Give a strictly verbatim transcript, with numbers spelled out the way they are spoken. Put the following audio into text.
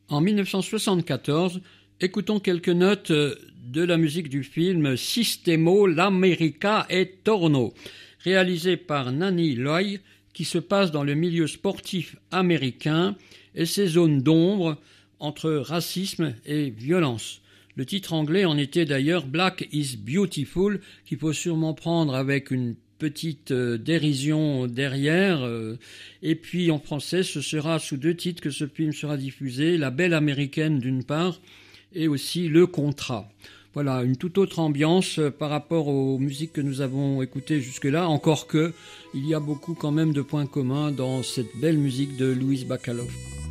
En mille neuf cent soixante-quatorze, écoutons quelques notes de la musique du film Sistemo, l'America e Torno, réalisé par Nanny Loy, qui se passe dans le milieu sportif américain et ses zones d'ombre entre racisme et violence. Le titre anglais en était d'ailleurs Black is Beautiful, qu'il faut sûrement prendre avec une petite euh, dérision derrière. Euh, et puis en français, ce sera sous deux titres que ce film sera diffusé, La Belle Américaine d'une part, et aussi Le Contrat. Voilà, une toute autre ambiance euh, par rapport aux musiques que nous avons écoutées jusque-là, encore que il y a beaucoup quand même de points communs dans cette belle musique de Louise Bacalov.